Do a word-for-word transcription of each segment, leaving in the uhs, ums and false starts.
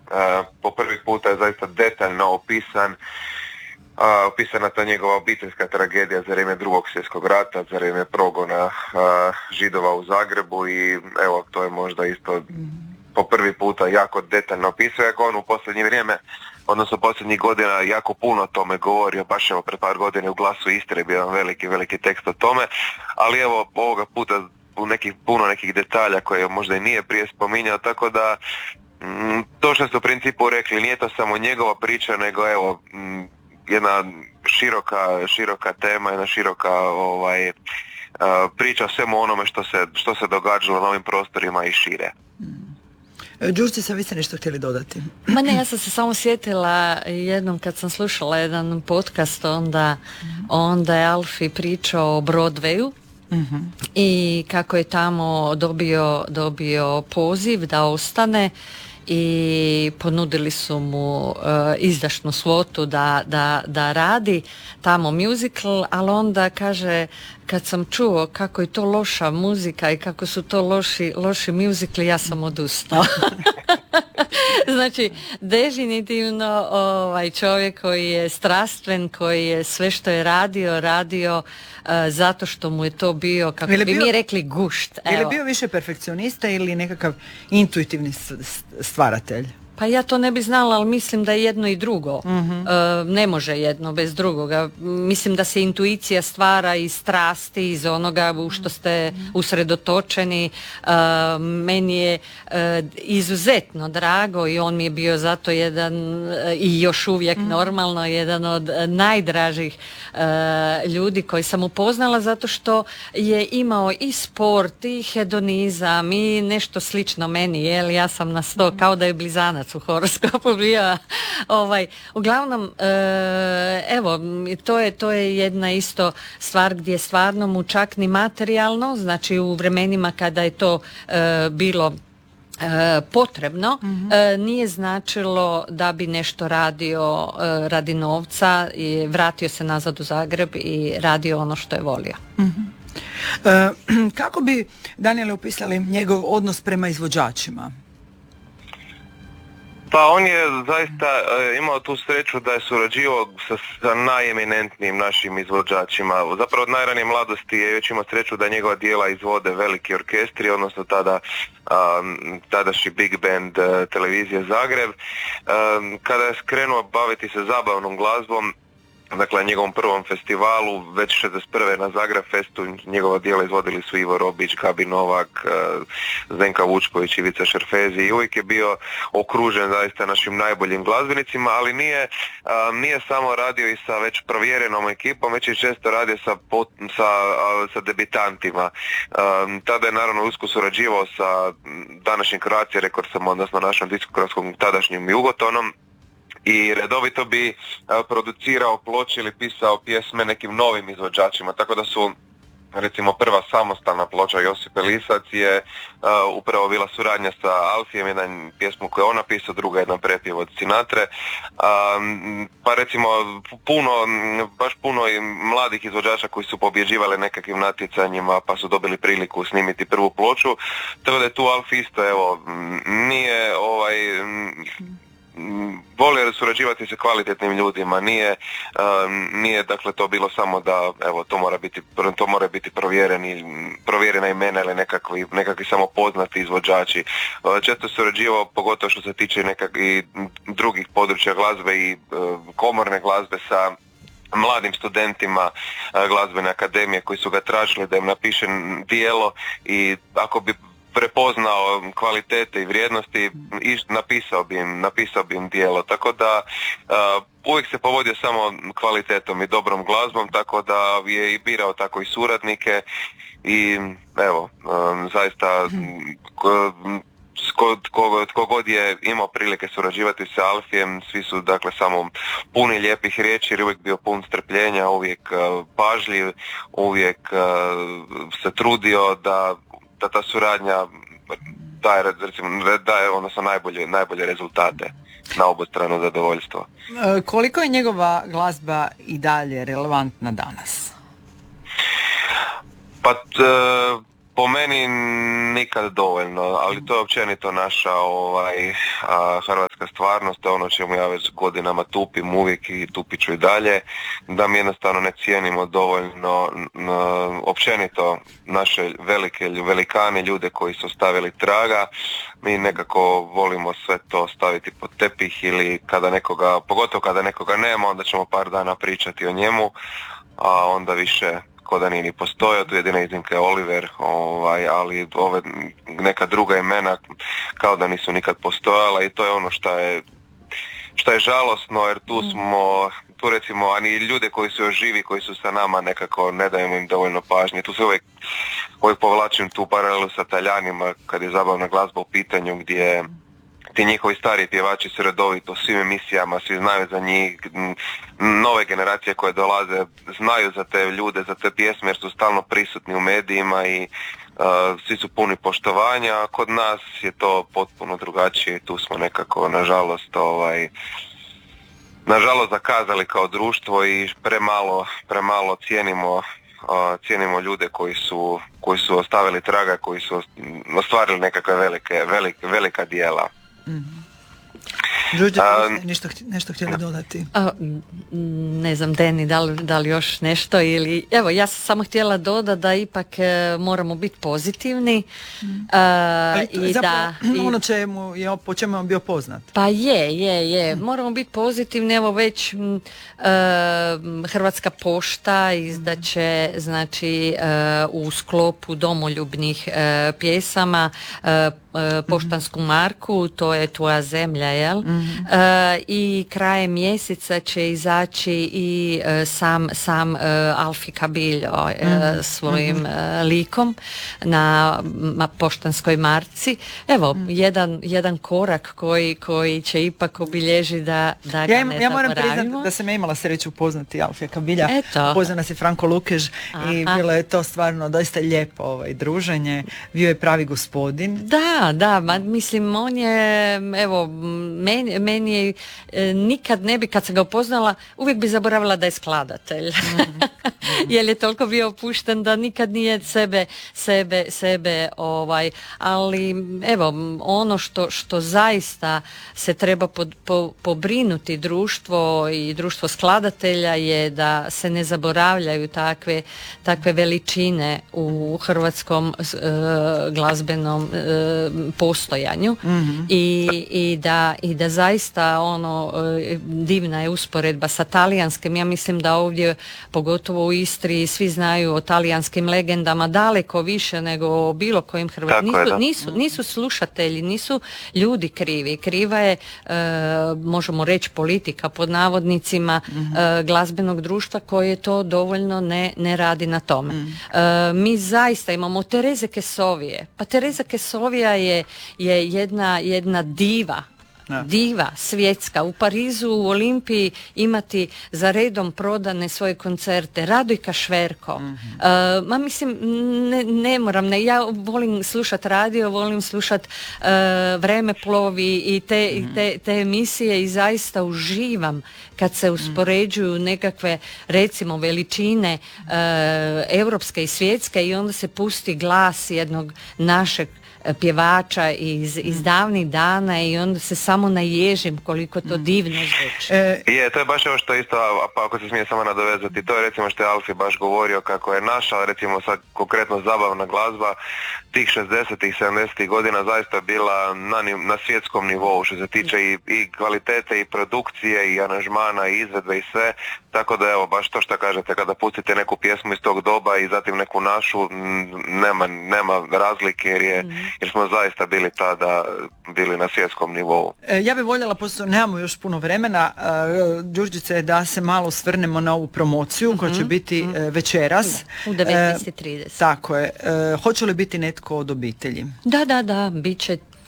po prvi puta je zaista detaljno opisan Uh, opisana ta njegova obiteljska tragedija za vrijeme drugog svjetskog rata, za vrijeme progona uh, Židova u Zagrebu i evo, to je možda isto po prvi puta jako detaljno opisuje, jako on u posljednje vrijeme, odnosno posljednjih godina jako puno o tome govorio, baš evo pred par godina u Glasu Istre je bio jedan veliki, veliki tekst o tome, ali evo ovoga puta u nekih, puno nekih detalja koje možda i nije prije spominjao, tako da m, to što ste u principu rekli, nije to samo njegova priča, nego evo, m, jedna široka, široka tema, jedna široka ovaj, uh, priča o svemu onome što se, što se događalo na ovim prostorima i šire. Đurđica, vi ste nešto htjeli dodati? Ma ne, ja sam se samo sjetila jednom kad sam slušala jedan podcast, onda, onda je Alfi pričao o Broadwayu. Mm-hmm. I kako je tamo dobio, dobio poziv da ostane i ponudili su mu uh, izdašnu svotu da, da, da radi tamo musical, ali onda kaže, kad sam čuo kako je to loša muzika i kako su to loši, loši musicali, ja sam odustao. Znači, definitivno ovaj čovjek koji je strastven, koji je sve što je radio, radio uh, zato što mu je to bio, kako bi bio, mi rekli, gušt. Je li bio više perfekcionista ili nekakav intuitivni stvaratelj? Pa ja to ne bi znala, ali mislim da je jedno i drugo. Mm-hmm. E, ne može jedno bez drugoga. Mislim da se intuicija stvara iz strasti, iz onoga u što ste usredotočeni. E, meni je e, izuzetno drago i on mi je bio zato jedan e, i još uvijek mm-hmm. normalno jedan od najdražih e, ljudi koji sam upoznala, zato što je imao i sport i hedonizam i nešto slično meni, jel? Ja sam na sto, mm-hmm. kao da je blizanac u horoskopu bio. Ovaj, uglavnom, e, evo, to je, to je jedna isto stvar gdje stvarno mu čak ni materijalno, znači u vremenima kada je to e, bilo E, potrebno, mm-hmm. e, nije značilo da bi nešto radio e, radi novca i vratio se nazad u Zagreb i radio ono što je volio. Mm-hmm. E, kako bi, Daniele, upisali njegov odnos prema izvođačima? Pa on je zaista e, imao tu sreću da je surađivao sa, sa najeminentnijim našim izvođačima. Zapravo od najranije mladosti je već imao sreću da njegova dijela izvode veliki orkestri, odnosno tada um, tadašnji Big Band uh, televizije Zagreb. Um, kada je krenuo baviti se zabavnom glazbom, dakle, na njegovom prvom festivalu, već šezdeset prve na Zagreb Festu, njegova djela izvodili su Ivo Robić, Gabi Novak, Zdenka Vučković, Ivica Šerfezi i uvijek je bio okružen zaista našim najboljim glazbenicima, ali nije, nije samo radio i sa već provjerenom ekipom, već je često radio sa, sa, sa debitantima. Tada je naravno usko surađivao sa današnjim Croatia Recordsom, odnosno našom diskografskom tadašnjim Jugotonom, i redovito bi a, producirao ploče ili pisao pjesme nekim novim izvođačima, tako da su recimo prva samostalna ploča Josipe Lisac je a, upravo bila suradnja sa Alfijem, jedan pjesmu koju je on napisao, druga jedan prepjev od Sinatre, a, pa recimo puno, baš puno i mladih izvođača koji su pobjeđivali nekakvim natjecanjima pa su dobili priliku snimiti prvu ploču, tako da je tu Alfi isto, evo, nije ovaj... volio surađivati sa kvalitetnim ljudima, nije, um, nije dakle to bilo samo da evo to mora biti, to mora biti provjereni, provjerena imena ili nekakvi, nekakvi samo poznati izvođači. Uh, često surađivao, pogotovo što se tiče nekakvih drugih područja glazbe i uh, komorne glazbe sa mladim studentima uh, glazbene akademije koji su ga tražili da im napiše dijelo i ako bi prepoznao kvalitete i vrijednosti i napisao bi im, napisao bi im dijelo, tako da uh, uvijek se povodio samo kvalitetom i dobrom glazbom, tako da je i birao tako i suradnike i evo, um, zaista tko god je imao prilike surađivati sa Alfijem, svi su dakle samo puni lijepih riječi, jer uvijek bio pun strpljenja, uvijek uh, pažljiv, uvijek uh, se trudio da da ta suradnja daje, recimo, daje odnosno najbolje, najbolje rezultate na obostrano zadovoljstvo. E, koliko je njegova glazba i dalje relevantna danas? Pa t, Po meni nikad dovoljno, ali to je općenito naša ovaj, a, hrvatska stvarnost, to je ono čemu ja već godinama tupim uvijek i tupit ću i dalje, da mi jednostavno ne cijenimo dovoljno n, općenito naše velike velikane, ljude koji su stavili traga. Mi nekako volimo sve to staviti pod tepih ili kada nekoga, pogotovo kada nekoga nema, onda ćemo par dana pričati o njemu, a onda više ko da nije ni postojao, tu jedina iznimka je Oliver, ovaj, ali ove neka druga imena kao da nisu nikad postojala i to je ono što je, što je žalosno, jer tu smo, tu recimo, ani ljude koji su još živi, koji su sa nama, nekako ne dajemo im dovoljno pažnje. Tu se uvijek, uvijek povlačim tu paralelu sa Taljanima kad je zabavna glazba u pitanju, gdje ti njihovi stari pjevači su redovito u svim emisijama, svi znaju za njih, nove generacije koje dolaze znaju za te ljude, za te pjesme jer su stalno prisutni u medijima i uh, svi su puni poštovanja, a kod nas je to potpuno drugačije, tu smo nekako nažalost ovaj, nažalost zakazali kao društvo i premalo, premalo cijenimo uh, cijenimo ljude koji su, koji su ostavili traga, koji su ostvarili nekakve velike, velike, velika djela. Mm-hmm. Đurđe, um, nešto, nešto htjeli dodati? A, ne znam, Deni, da li, da li još nešto ili... Evo, ja sam samo htjela dodati da ipak e, moramo biti pozitivni. Mm. A, i zapravo, da, ono čemu je, po čemu je on bio poznat. Pa je, je, je. Mm. Moramo biti pozitivni. Evo već m, e, Hrvatska pošta izdaće, znači, e, u sklopu domoljubnih e, pjesama e, poštansku marku, to je Tvoja zemlja, jel? Mm-hmm. E, i krajem mjeseca će izaći i e, sam, sam e, Alfi Kabiljo e, mm-hmm. svojim mm-hmm. likom na ma, poštanskoj marci. Evo, mm-hmm. jedan, jedan korak koji, koji će ipak obilježiti da, da ga ja, ne ja moram zaboravimo. priznati da sam imala sreću upoznati Alfija Kabilja. Eto. Upoznao nas je Franko Lukež. Aha. I bilo je to stvarno doista lijepo ovaj, druženje. Bio je pravi gospodin. Da, da, ma, mislim, on je, evo, meni, meni je, e, nikad ne bi, kad sam ga upoznala, uvijek bi zaboravila da je skladatelj. Mm-hmm. Jer je toliko bio opušten da nikad nije sebe, sebe, sebe, ovaj, ali, evo, ono što, što zaista se treba po, po, pobrinuti društvo i društvo skladatelja je da se ne zaboravljaju takve, takve veličine u hrvatskom e, glazbenom e, postojanju. Mm-hmm. I, i, da, i da zaista ono divna je usporedba sa talijanskim. Ja mislim da ovdje, pogotovo u Istri, svi znaju o talijanskim legendama daleko više nego o bilo kojim hrvatskim. Nisu, nisu, nisu slušatelji, nisu ljudi krivi. Kriva je, e, možemo reći, politika pod navodnicima mm-hmm. e, glazbenog društva koje to dovoljno ne, ne radi na tome. Mm. E, mi zaista imamo Tereze Kesovije. Pa Tereza Kesovija je je jedna, jedna diva, ja. diva svjetska. U Parizu, u Olimpiji imati za redom prodane svoje koncerte. Radojka Šverko. Mm-hmm. Uh, ma mislim, ne, ne moram, ne, ja volim slušat radio, volim slušat uh, Vreme plovi i te, mm-hmm. te, te emisije i zaista uživam kad se uspoređuju nekakve, recimo, veličine uh, europske i svjetske i onda se pusti glas jednog našeg pjevača iz, iz davnih dana i onda se samo naježim koliko to divno zvuči. E, je, to je baš ovo što isto, pa ako se smije samo nadovezati, to je recimo što je Alfi baš govorio kako je naša, recimo sad konkretno zabavna glazba tih šezdesetih, sedamdesetih godina zaista bila na, na svjetskom nivou što se tiče i, i kvalitete i produkcije i aranžmana i izvedbe i sve, tako da evo baš to što kažete, kada pustite neku pjesmu iz tog doba i zatim neku našu, nema, nema razlike jer je mm. jer smo zaista bili tada bili na svjetskom nivou. E, ja bih voljela, pošto nemamo još puno vremena, uh, Đurđice, da se malo svrnemo na ovu promociju mm-hmm. koja će biti mm-hmm. uh, večeras. U devetnaest i trideset. E, tako je. E, hoće li biti netko od obitelji? Da, da, da, bit će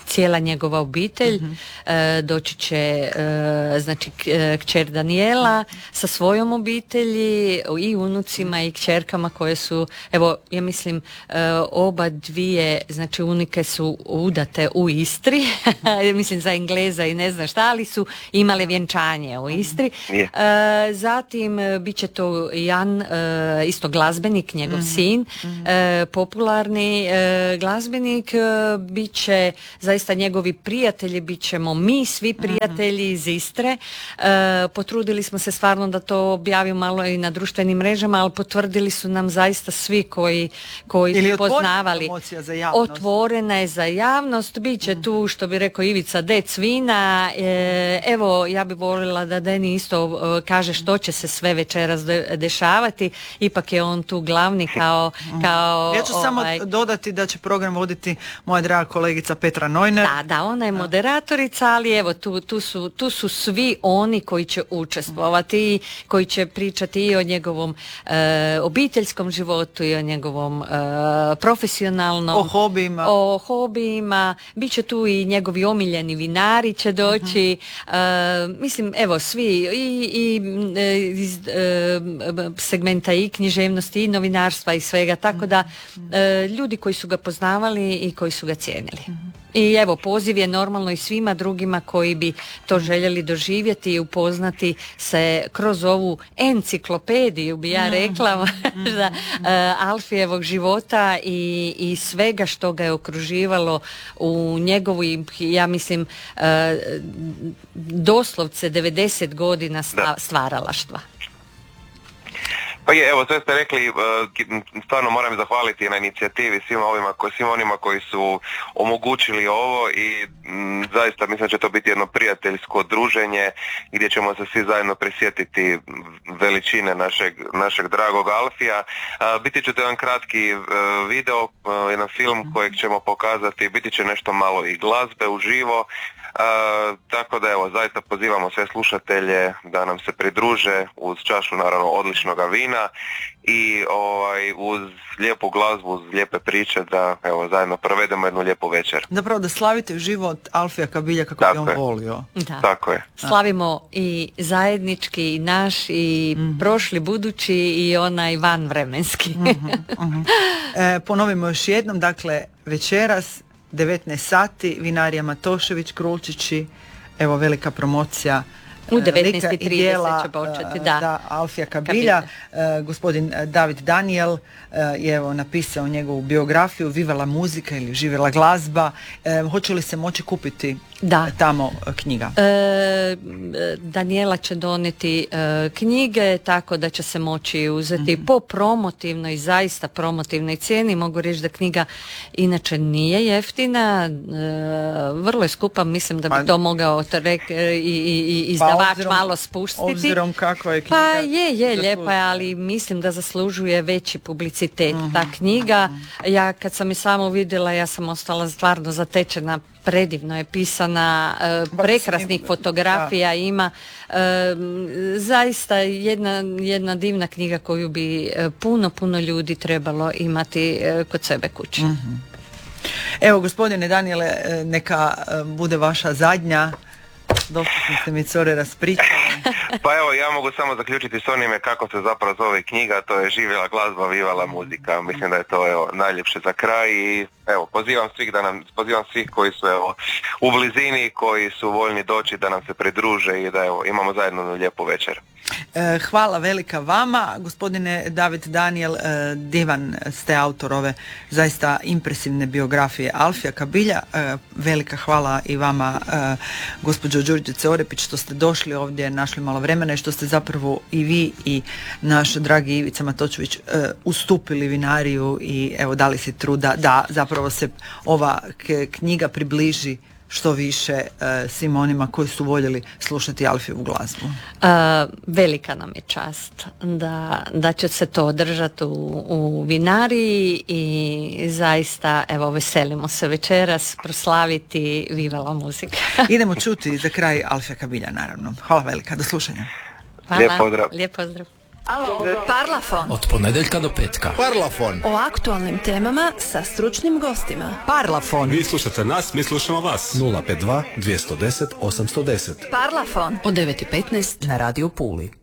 cijela njegova obitelj, mm-hmm. e, doći će e, znači k- kćer Danijela sa svojom obitelji i unucima i kćerkama koje su, evo ja mislim e, oba dvije znači unike su udate u Istri, mislim za Engleza i ne znam šta, ali su imale vjenčanje u Istri. Yeah. E, zatim bit će to Jan, e, isto glazbenik, njegov mm-hmm. sin, mm-hmm. E, popularni e, glazbenik, e, bit će zaista njegovi prijatelji, bit ćemo mi svi prijatelji mm-hmm. iz Istre. E, potrudili smo se stvarno da to objavimo malo i na društvenim mrežama, ali potvrdili su nam zaista svi koji, koji Ili su poznavali. Za javnost. Otvorena je za javnost, bit će mm-hmm. tu što bi rekao Ivica dec vina. E, evo ja bi volila da Deni isto e, kaže što će se sve večeras de, dešavati, ipak je on tu glavni kao, kao ja ću ovaj, samo dodati da će program voditi moja draga kolegica Petra Neuner. Da, da, ona je moderatorica, ali evo tu, tu, su, tu su svi oni koji će učestvovati, koji će pričati i o njegovom e, obiteljskom životu i o njegovom e, profesionalnom, o hobijima, o hobijima, bit će tu i njegovi omiljeni vinari će doći, uh-huh. e, mislim evo svi i, i iz e, segmenta i književnosti i novinarstva i svega, tako da e, ljudi koji su ga poznavali i koji su ga cijenili. I evo poziv je normalno i svima drugima koji bi to željeli doživjeti i upoznati se kroz ovu enciklopediju bi ja rekla da, uh, Alfijevog života i, i svega što ga je okruživalo u njegovu, ja mislim uh, doslovce devedeset godina sta, stvaralaštva. Pa je, evo, sve ste rekli, stvarno moram zahvaliti na inicijativi svima ovima, svima onima koji su omogućili ovo i m, zaista mislim da će to biti jedno prijateljsko druženje gdje ćemo se svi zajedno prisjetiti veličine našeg, našeg dragog Alfija. A, biti će to jedan kratki uh, video, uh, jedan film kojeg ćemo pokazati, biti će nešto malo i glazbe uživo. Uh, tako da evo, zaista pozivamo sve slušatelje da nam se pridruže uz čašu naravno odličnoga vina i ovaj, uz lijepu glazbu, uz lijepe priče da evo zajedno provedemo jednu lijepu večer. Zapravo da slavite život Alfija Kabilja kako tako bi on je. volio. Da. Tako je. Slavimo i zajednički i naš i mm-hmm. prošli, budući i onaj vanvremenski. mm-hmm, mm-hmm. E, ponovimo još jednom, dakle večeras devetnaest sati, vinarija Matošević, Krulčići, evo velika promocija u devetnaest i trideset će početi, da. da Alfija Kabilja. Kabilja. Uh, gospodin David Daniel uh, je evo napisao njegovu biografiju Vivala muzika ili Živjela glazba. Uh, hoće li se moći kupiti da. tamo knjiga? E, Daniela će donijeti e, knjige, tako da će se moći uzeti mm-hmm. po promotivnoj, zaista promotivnoj cijeni. Mogu reći da knjiga inače nije jeftina, e, vrlo je skupa, mislim da bi pa, to mogao rek, i, i, i izdavač pa obzirom, malo spustiti. Obzirom kakva je knjiga. Pa je, je, lijepa je, ali mislim da zaslužuje veći publicitet mm-hmm. ta knjiga. Ja kad sam i samo vidjela, ja sam ostala stvarno zatečena. Predivno je pisana, prekrasnih fotografija ima, zaista jedna, jedna divna knjiga koju bi puno, puno ljudi trebalo imati kod sebe kući. Mm-hmm. Evo gospodine Daniele, neka bude vaša zadnja, dosta ste mi core raspričali. Pa evo, ja mogu samo zaključiti s onime kako se zapravo zove knjiga, to je Živjela glazba, vivala muzika. Mislim da je to evo, najljepše za kraj i evo, pozivam svih da nam, pozivam svih koji su evo, u blizini, koji su voljni doći da nam se pridruže i da evo, imamo zajedno jednu lijepu večer. Hvala velika vama, gospodine David Daniel, divan ste autor ove zaista impresivne biografije Alfija Kabilja. Velika hvala i vama, gospođo Đurđice Orepić, što ste došli ovdje, našli malo vremena i što ste zapravo i vi i naš dragi Ivica Matočević ustupili vinariju i evo dali si truda da zapravo se ova knjiga približi što više uh, svim onima koji su voljeli slušati Alfijevu glazbu. Uh, velika nam je čast da, da će se to održati u, u vinariji i zaista evo veselimo se večeras proslaviti Vivala muzika. Idemo čuti za kraj Alfija Kabilja naravno. Hvala velika, do slušanja. Hvala, lijep pozdrav. Lijep pozdrav. Parlafon. Od ponedjeljka do petka. Parlafon. O aktualnim temama sa stručnim gostima. Parlafon. Vi slušate nas, mi slušamo vas. nula pet dva, dvjesto deset, osamsto deset. Parlafon. Od devet i petnaest na Radio Puli.